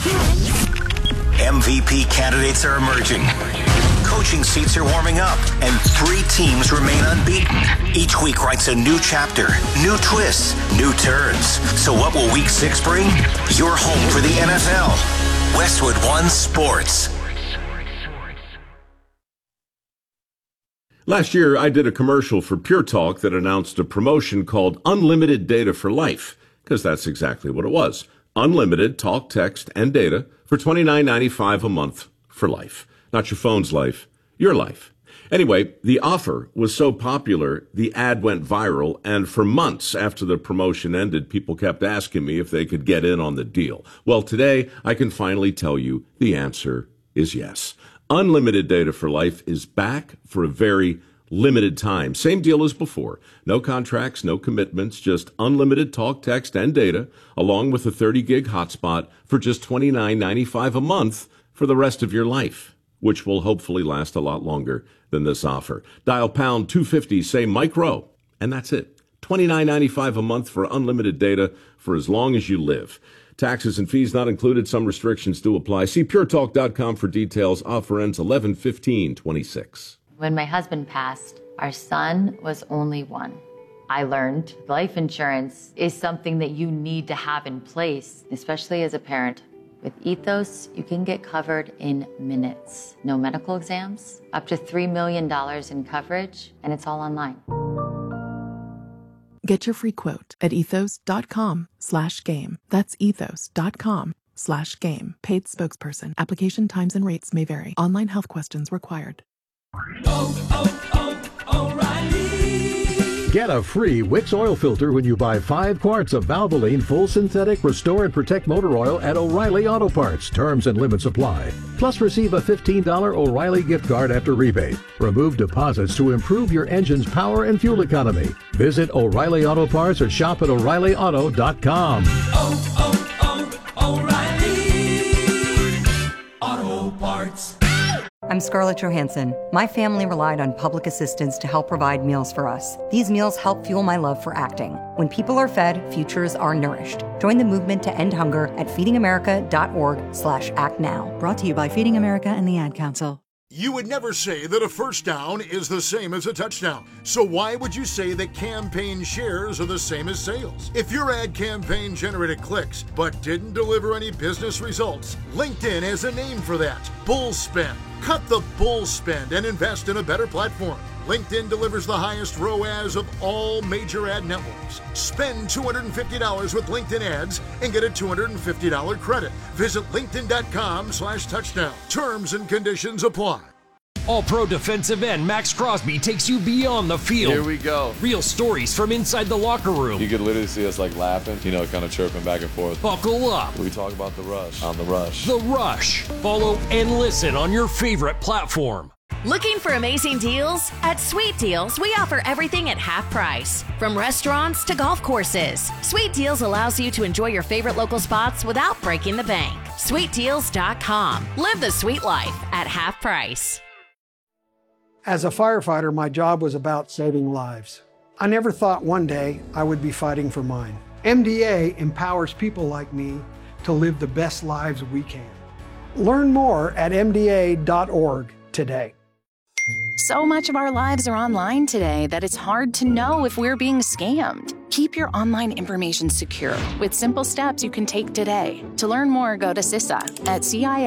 MVP candidates are emerging. Coaching seats are warming up, and 3 teams remain unbeaten. Each week writes a new chapter, new twists, new turns. So what will Week 6 bring? You're home for the NFL. Westwood One Sports. Last year, I did a commercial for Pure Talk that announced a promotion called Unlimited Data for Life, because that's exactly what it was. Unlimited talk, text, and data for $29.95 a month for life. Not your phone's life, your life. Anyway, the offer was so popular, the ad went viral, and for months after the promotion ended, people kept asking me if they could get in on the deal. Well, today, I can finally tell you the answer is yes. Unlimited Data for Life is back for a very limited time. Same deal as before. No contracts, no commitments, just unlimited talk, text, and data, along with a 30-gig hotspot for just $29.95 a month for the rest of your life, which will hopefully last a lot longer than this offer. Dial pound 250, say micro, and that's it. $29.95 a month for unlimited data for as long as you live. Taxes and fees not included. Some restrictions do apply. See puretalk.com for details. Offer ends 11/15/26. When my husband passed, our son was only 1. I learned life insurance is something that you need to have in place, especially as a parent. With Ethos, you can get covered in minutes. No medical exams, up to $3 million in coverage, and it's all online. Get your free quote at ethos.com/game. That's ethos.com/game. Paid spokesperson. Application times and rates may vary. Online health questions required. Get a free Wix oil filter when you buy 5 quarts of Valvoline Full Synthetic Restore and Protect Motor Oil at O'Reilly Auto Parts. Terms and limits apply. Plus, receive a $15 O'Reilly gift card after rebate. Remove deposits to improve your engine's power and fuel economy. Visit O'Reilly Auto Parts or shop at O'ReillyAuto.com. O'Reilly Auto Parts. I'm Scarlett Johansson. My family relied on public assistance to help provide meals for us. These meals help fuel my love for acting. When people are fed, futures are nourished. Join the movement to end hunger at feedingamerica.org/actnow. Brought to you by Feeding America and the Ad Council. You would never say that a first down is the same as a touchdown. So why would you say that campaign shares are the same as sales? If your ad campaign generated clicks but didn't deliver any business results, LinkedIn has a name for that: bull spend. Cut the bull spend and invest in a better platform. LinkedIn delivers the highest ROAS of all major ad networks. Spend $250 with LinkedIn ads and get a $250 credit. Visit linkedin.com/touchdown. Terms and conditions apply. All-Pro defensive end Max Crosby takes you beyond the field. Here we go. Real stories from inside the locker room. You could literally see us like laughing, kind of chirping back and forth. Buckle up. We talk about The Rush on The Rush. The Rush. Follow and listen on your favorite platform. Looking for amazing deals? At Sweet Deals, we offer everything at half price. From restaurants to golf courses, Sweet Deals allows you to enjoy your favorite local spots without breaking the bank. SweetDeals.com. Live the sweet life at half price. As a firefighter, my job was about saving lives. I never thought one day I would be fighting for mine. MDA empowers people like me to live the best lives we can. Learn more at MDA.org today. So much of our lives are online today that it's hard to know if we're being scammed. Keep your online information secure with simple steps you can take today. To learn more, go to CISA at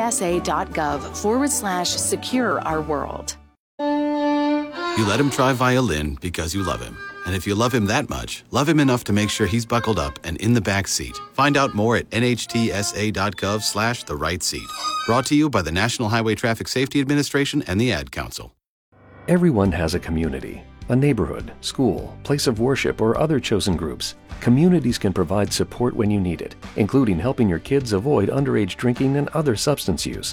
cisa.gov/secure our world. You let him try violin because you love him. And if you love him that much, love him enough to make sure he's buckled up and in the back seat. Find out more at nhtsa.gov/the-right-seat. Brought to you by the National Highway Traffic Safety Administration and the Ad Council. Everyone has a community, a neighborhood, school, place of worship, or other chosen groups. Communities can provide support when you need it, including helping your kids avoid underage drinking and other substance use.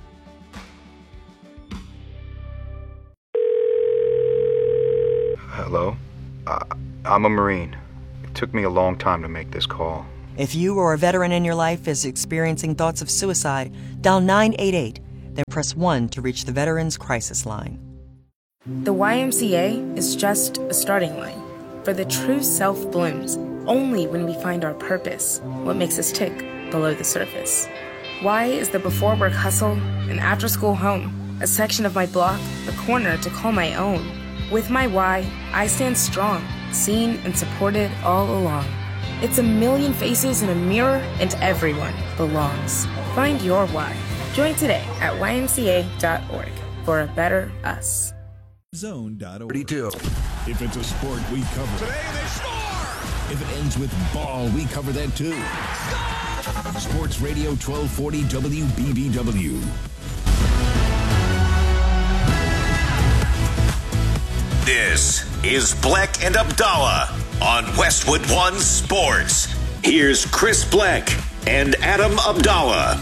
Hello? I'm a Marine. It took me a long time to make this call. If you or a veteran in your life is experiencing thoughts of suicide, dial 988, then press 1 to reach the Veterans Crisis Line. The YMCA is just a starting line, for the true self blooms only when we find our purpose, what makes us tick below the surface. Y is the before work hustle and after school home, a section of my block, a corner to call my own. With my Y, I stand strong, seen and supported all along. It's a million faces in a mirror and everyone belongs. Find your Y. Join today at ymca.org for a better us. Zone.org. If it's a sport, we cover it. Today they score! If it ends with ball, we cover that too. Score! Sports Radio 1240 WBBW. This is Bleck and Abdallah on Westwood One Sports. Here's Chris Bleck and Adam Abdallah.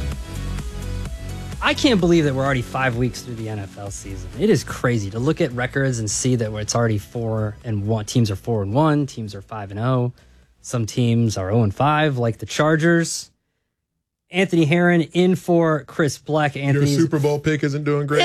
I can't believe that we're already 5 weeks through the NFL season. It is crazy to look at records and see that it's already 4-1. Teams are 4-1. Teams are 5-0. Some teams are 0-5, like the Chargers. Anthony Herron in for Chris Bleck. Your Super Bowl pick isn't doing great.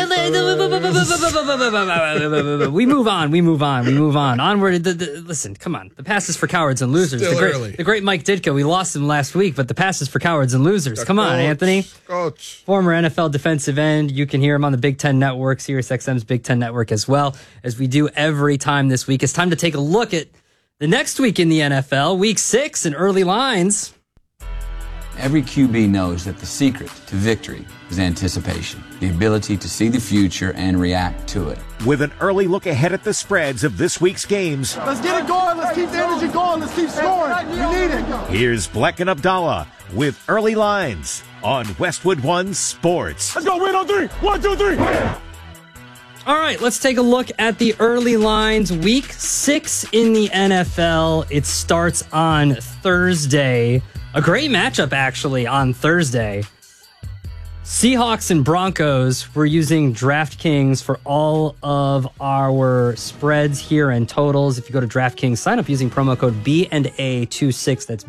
We move on. Onward. Listen, come on. The pass is for cowards and losers. The great Mike Ditka. We lost him last week, but the pass is for cowards and losers. Come on, Anthony. Coach. Former NFL defensive end. You can hear him on the Big Ten Network, SiriusXM's Big Ten Network as well, as we do every time this week. It's time to take a look at the next week in the NFL, Week 6 and early lines. Every QB knows that the secret to victory is anticipation, the ability to see the future and react to it. With an early look ahead at the spreads of this week's games. Let's get it going. Let's keep the energy going. Let's keep scoring. We need it. Here's Bleck and Abdallah with early lines on Westwood One Sports. Let's go. Win on 3. 1, 2, 3. All right, let's take a look at the early lines. Week 6 in the NFL. It starts on Thursday. A great matchup, actually, on Thursday. Seahawks and Broncos. We're using DraftKings for all of our spreads here and totals. If you go to DraftKings, sign up using promo code BNA26. That's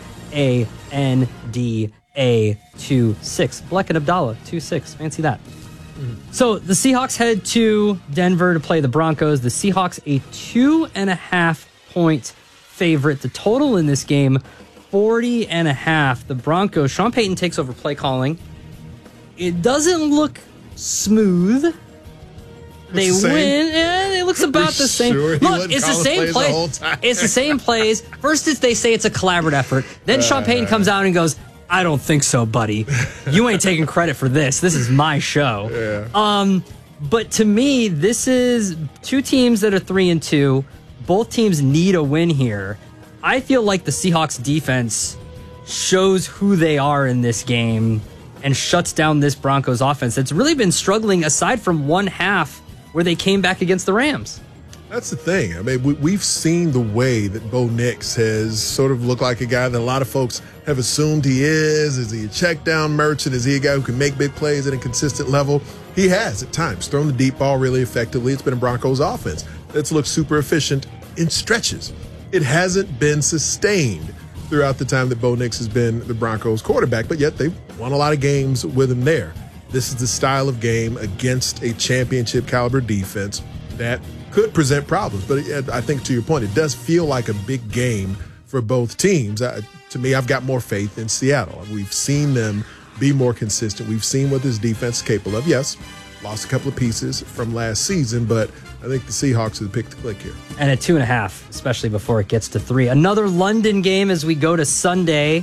BANDA26. Bleck and Abdallah, 26. Fancy that. So the Seahawks head to Denver to play the Broncos. The Seahawks a 2.5 point favorite. The total in this game, 40.5. The Broncos, Sean Payton takes over play calling. It doesn't look smooth. They win. It looks about the same. Sure Look, it's the same play. It's the same plays. First, they say it's a collaborative effort. Then Sean Payton comes out and goes, I don't think so, buddy. You ain't taking credit for this. This is my show. Yeah. But to me, this is two teams that are 3-2. Both teams need a win here. I feel like the Seahawks defense shows who they are in this game and shuts down this Broncos offense that's really been struggling aside from one half where they came back against the Rams. That's the thing. I mean, we've seen the way that Bo Nix has sort of looked like a guy that a lot of folks have assumed he is. Is he a check down merchant? Is he a guy who can make big plays at a consistent level? He has at times thrown the deep ball really effectively. It's been a Broncos offense that's looked super efficient in stretches. It hasn't been sustained throughout the time that Bo Nix has been the Broncos quarterback, but yet they've won a lot of games with him there. This is the style of game against a championship caliber defense that could present problems. But I think to your point, it does feel like a big game for both teams. To me, I've got more faith in Seattle. We've seen them be more consistent. We've seen what this defense is capable of. Yes, lost a couple of pieces from last season, but I think the Seahawks are the pick to click here. And at 2.5, especially before it gets to 3. Another London game as we go to Sunday,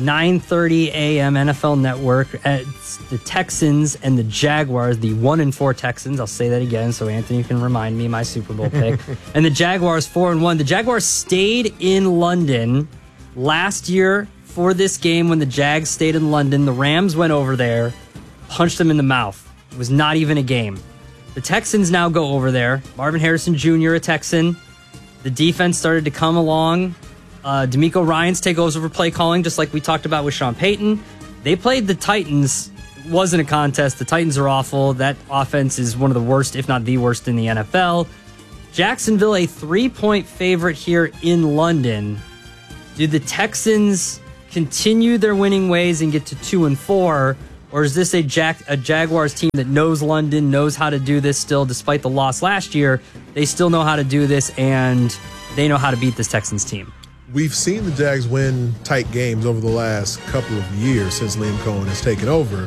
9:30 a.m. NFL Network. It's the Texans and the Jaguars, the 1-4 Texans. I'll say that again so Anthony can remind me my Super Bowl pick. And the Jaguars 4-1. The Jaguars stayed in London last year for this game. When the Jags stayed in London, the Rams went over there, punched them in the mouth. It was not even a game. The Texans now go over there. Marvin Harrison Jr., a Texan. The defense started to come along. D'Amico Ryans take over play calling, just like we talked about with Sean Payton. They played the Titans. It wasn't a contest. The Titans are awful. That offense is one of the worst, if not the worst, in the NFL. Jacksonville, a 3-point favorite here in London. Do the Texans continue their winning ways and get to 2-4? Or is this a Jaguars team that knows London, knows how to do this still, despite the loss last year? They still know how to do this, and they know how to beat this Texans team. We've seen the Jags win tight games over the last couple of years since Liam Cohen has taken over.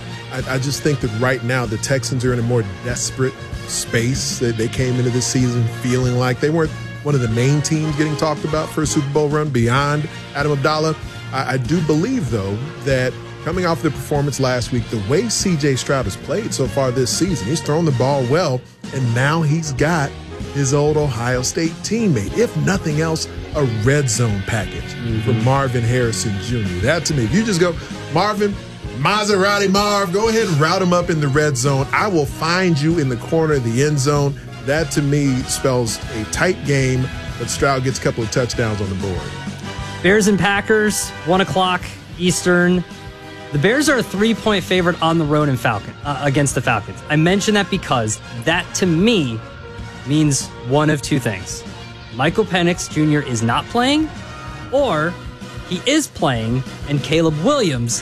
I just think that right now the Texans are in a more desperate space. They came into this season feeling like they weren't one of the main teams getting talked about for a Super Bowl run beyond Adam Abdallah. I do believe, though, that coming off the performance last week, the way C.J. Stroud has played so far this season, he's thrown the ball well, and now he's got his old Ohio State teammate, if nothing else, a red zone package for Marvin Harrison Jr. That, to me, if you just go, Marvin, Maserati Marv, go ahead and route him up in the red zone. I will find you in the corner of the end zone. That, to me, spells a tight game, but Stroud gets a couple of touchdowns on the board. Bears and Packers, 1 o'clock Eastern. The Bears are a 3-point favorite on the road in against the Falcons. I mention that because that, to me, means one of two things. Michael Penix Jr. is not playing, or he is playing, and Caleb Williams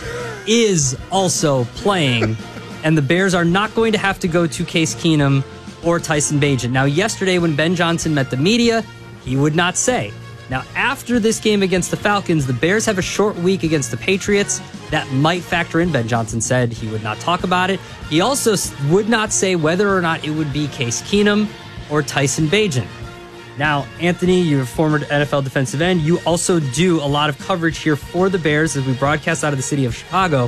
is also playing, and the Bears are not going to have to go to Case Keenum or Tyson Bagent. Now, yesterday when Ben Johnson met the media, he would not say. Now, after this game against the Falcons, the Bears have a short week against the Patriots. That might factor in. Ben Johnson said he would not talk about it. He also would not say whether or not it would be Case Keenum or Tyson Bagent. Now, Anthony, you're a former NFL defensive end. You also do a lot of coverage here for the Bears as we broadcast out of the city of Chicago.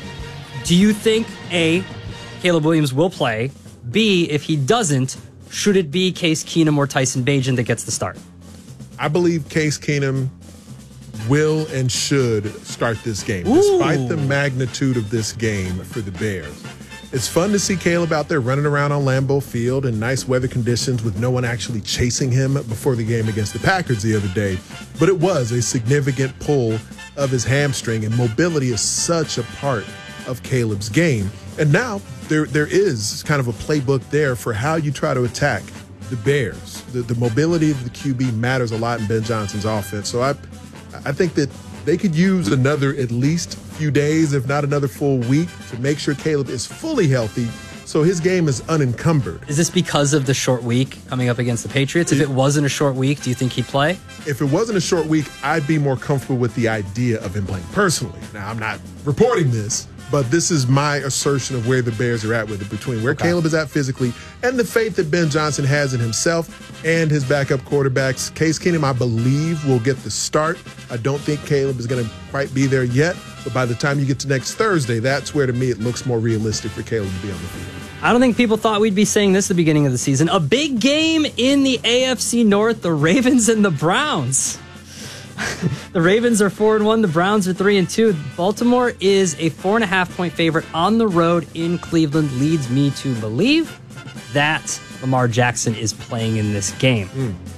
Do you think, A, Caleb Williams will play? B, if he doesn't, should it be Case Keenum or Tyson Bagent that gets the start? I believe Case Keenum will and should start this game, despite the magnitude of this game for the Bears. It's fun to see Caleb out there running around on Lambeau Field in nice weather conditions with no one actually chasing him before the game against the Packers the other day. But it was a significant pull of his hamstring, and mobility is such a part of Caleb's game. And now there is kind of a playbook there for how you try to attack the Bears. The mobility of the QB matters a lot in Ben Johnson's offense. So I think that they could use another at least few days, if not another full week, to make sure Caleb is fully healthy so his game is unencumbered. Is this because of the short week coming up against the Patriots? If it wasn't a short week, do you think he'd play? If it wasn't a short week, I'd be more comfortable with the idea of him playing personally. Now, I'm not reporting this, but this is my assertion of where the Bears are at with it, between where Caleb is at physically and the faith that Ben Johnson has in himself and his backup quarterbacks. Case Keenum, I believe, will get the start. I don't think Caleb is going to quite be there yet, but by the time you get to next Thursday, that's where, to me, it looks more realistic for Caleb to be on the field. I don't think people thought we'd be saying this at the beginning of the season. A big game in the AFC North, the Ravens and the Browns. The Ravens are 4-1. The Browns are 3-2. Baltimore is a 4.5-point favorite on the road in Cleveland. Leads me to believe that Lamar Jackson is playing in this game.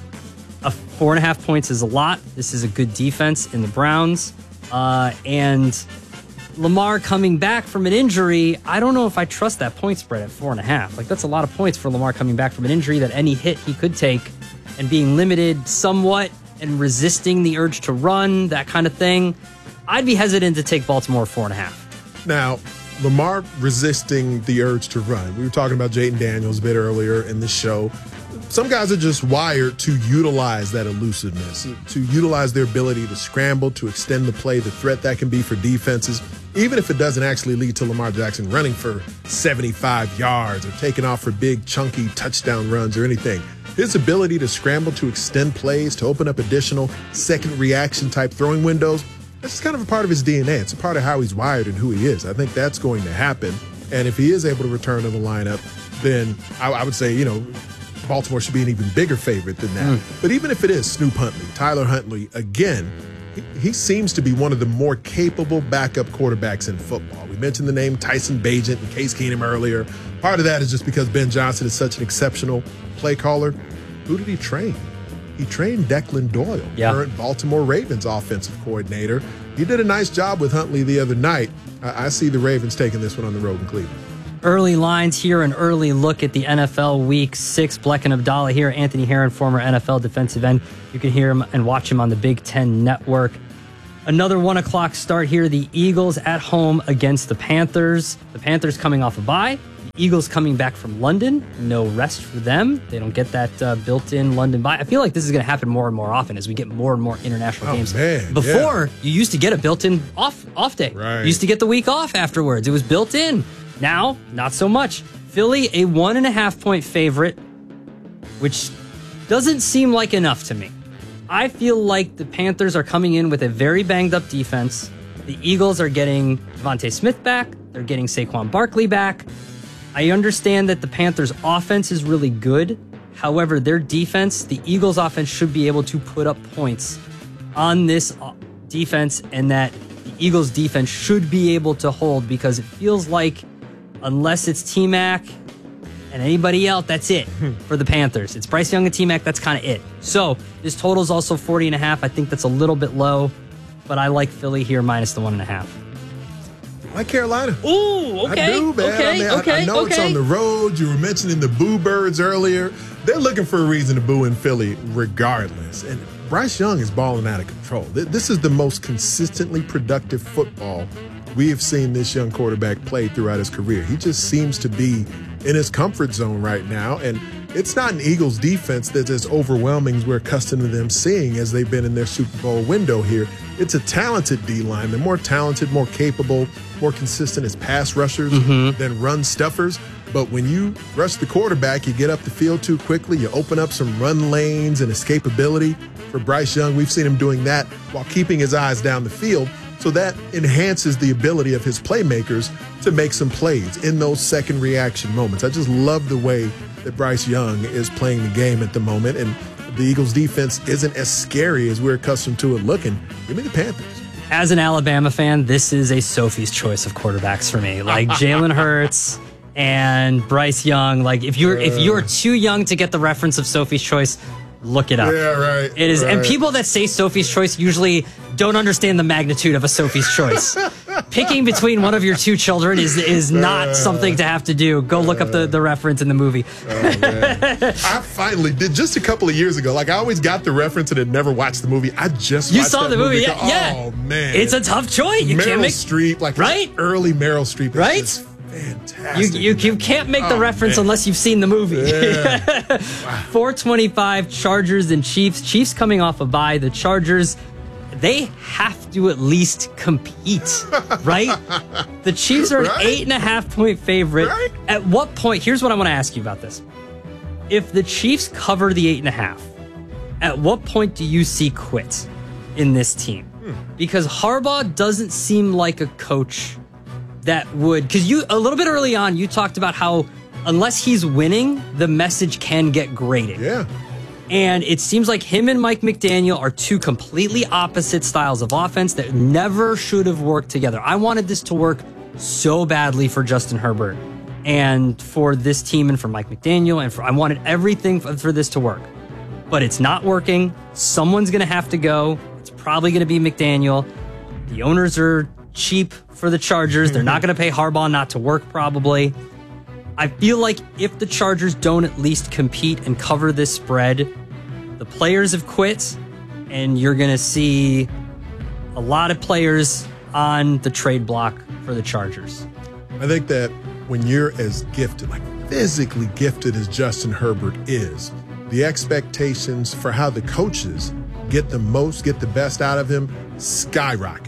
4.5 points is a lot. This is a good defense in the Browns. And Lamar coming back from an injury, I don't know if I trust that point spread at 4.5. Like, that's a lot of points for Lamar coming back from an injury, that any hit he could take and being limited somewhat and resisting the urge to run, that kind of thing. I'd be hesitant to take Baltimore 4.5. Now, Lamar resisting the urge to run. We were talking about Jayden Daniels a bit earlier in the show. Some guys are just wired to utilize that elusiveness, to utilize their ability to scramble, to extend the play, the threat that can be for defenses. even if it doesn't actually lead to Lamar Jackson running for 75 yards or taking off for big, chunky touchdown runs or anything. His ability to scramble to extend plays, to open up additional second reaction type throwing windows, that's just kind of a part of his DNA. It's a part of how he's wired and who he is. I think that's going to happen. And if he is able to return to the lineup, then I would say, Baltimore should be an even bigger favorite than that. But even if it is Snoop Huntley, Tyler Huntley, again, he seems to be one of the more capable backup quarterbacks in football. We mentioned the name Tyson Bagent and Case Keenum earlier. Part of that is just because Ben Johnson is such an exceptional play caller. Who did he train? He trained Declan Doyle, current Baltimore Ravens offensive coordinator. He did a nice job with Huntley the other night. I see the Ravens taking this one on the road in Cleveland. Early lines here, an early look at the NFL Week 6. Bleck and Abdallah here. Anthony Herron, former NFL defensive end. You can hear him and watch him on the Big Ten Network. Another 1 o'clock start here. The Eagles at home against the Panthers. The Panthers coming off a bye. The Eagles coming back from London. No rest for them. They don't get that built-in London bye. I feel like this is going to happen more and more often as we get more and more international games. Man, Before, you used to get a built-in off day. Right. You used to get the week off afterwards. It was built in. Now, not so much. Philly, a 1.5-point favorite, which doesn't seem like enough to me. I feel like the Panthers are coming in with a very banged-up defense. The Eagles are getting Devontae Smith back. They're getting Saquon Barkley back. I understand that the Panthers' offense is really good. However, their defense, the Eagles' offense, should be able to put up points on this defense, and that the Eagles' defense should be able to hold, because it feels like unless it's T-Mac and anybody else, that's it for the Panthers. It's Bryce Young and T-Mac, that's kind of it. So this total is also 40.5. I think that's a little bit low, but I like Philly here minus the 1.5. I like Carolina. Ooh, okay. I do, man. I know it's on the road. You were mentioning the Boo Birds earlier. They're looking for a reason to boo in Philly regardless. And Bryce Young is balling out of control. This is the most consistently productive football we have seen this young quarterback play throughout his career. He just seems to be in his comfort zone right now. And it's not an Eagles defense that's as overwhelming as we're accustomed to them seeing as they've been in their Super Bowl window here. It's a talented D-line. They're more talented, more capable, more consistent as pass rushers than run stuffers. But when you rush the quarterback, you get up the field too quickly. You open up some run lanes and escapability. For Bryce Young, we've seen him doing that while keeping his eyes down the field. So that enhances the ability of his playmakers to make some plays in those second reaction moments. I just love the way that Bryce Young is playing the game at the moment. And the Eagles defense isn't as scary as we're accustomed to it looking. Give me the Panthers. As an Alabama fan, this is a Sophie's choice of quarterbacks for me. Like Jalen Hurts and Bryce Young. Like if you're too young to get the reference of Sophie's choice, look it up. Yeah, right. It is, right. And people that say Sophie's choice usually don't understand the magnitude of a Sophie's choice. Picking between one of your two children is not something to have to do. Go look up the reference in the movie. Oh, man. I finally did just a couple of years ago. Like I always got the reference and had never watched the movie. I just you watched saw that the movie. Yeah, yeah. Oh man, it's a tough choice. You Meryl can't make Streep, like right, early Meryl Streep, right. Just fantastic. You can't make the reference unless you've seen the movie. Yeah. 4:25 Chargers and Chiefs. Chiefs coming off a bye. The Chargers, they have to at least compete, right? The Chiefs are an 8.5-point favorite. Right? At what point? Here's what I want to ask you about this. If the Chiefs cover the 8.5, at what point do you see quit in this team? Because Harbaugh doesn't seem like a coach that would, because you a little bit early on you talked about how unless he's winning, the message can get grating. Yeah. And it seems like him and Mike McDaniel are two completely opposite styles of offense that never should have worked together. I wanted this to work so badly for Justin Herbert and for this team and for Mike McDaniel, and I wanted everything for this to work. But it's not working. Someone's going to have to go. It's probably going to be McDaniel. The owners are cheap for the Chargers. They're not going to pay Harbaugh not to work probably. I feel like if the Chargers don't at least compete and cover this spread, the players have quit, and you're going to see a lot of players on the trade block for the Chargers. I think that when you're as gifted, like physically gifted as Justin Herbert is, the expectations for how the coaches get the best out of him skyrocket.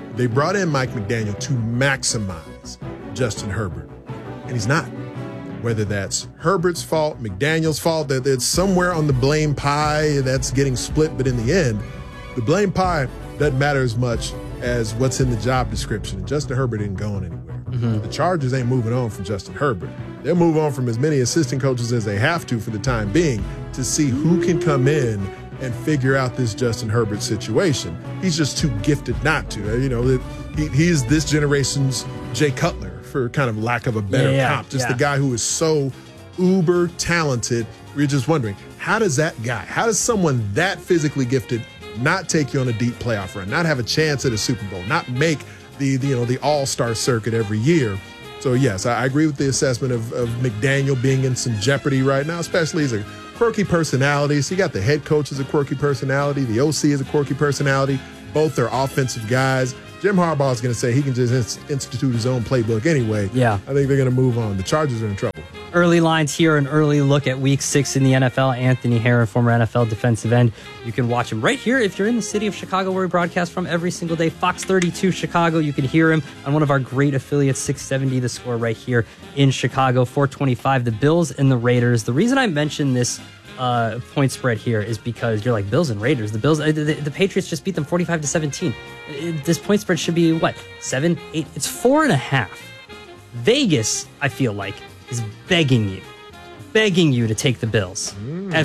They brought in Mike McDaniel to maximize Justin Herbert, and he's not. Whether that's Herbert's fault, McDaniel's fault, that it's somewhere on the blame pie that's getting split, but in the end, the blame pie doesn't matter as much as what's in the job description. And Justin Herbert ain't going anywhere. The Chargers ain't moving on from Justin Herbert. They'll move on from as many assistant coaches as they have to for the time being to see who can come in and figure out this Justin Herbert situation. He's just too gifted not to. He's this generation's Jay Cutler, for kind of lack of a better comp. Just the guy who is so uber talented. We're just wondering, how does someone that physically gifted not take you on a deep playoff run, not have a chance at a Super Bowl, not make the all-star circuit every year? So yes, I agree with the assessment of McDaniel being in some jeopardy right now, especially as a quirky personality. So you got the head coach as a quirky personality, the OC is a quirky personality. Both are offensive guys. Jim Harbaugh is going to say he can just institute his own playbook anyway. Yeah. I think they're going to move on. The Chargers are in trouble. Early lines here, an early look at Week 6 in the NFL. Anthony Herron, former NFL defensive end. You can watch him right here if you're in the city of Chicago, where we broadcast from every single day. Fox 32 Chicago. You can hear him on one of our great affiliates, 670 The Score, right here in Chicago. 425, the Bills and the Raiders. The reason I mentioned this point spread here is because you're like, Bills and Raiders. The Patriots just beat them 45-17. This point spread should be what, 7, 8? It's 4.5. Vegas, I feel like, is begging you to take the Bills at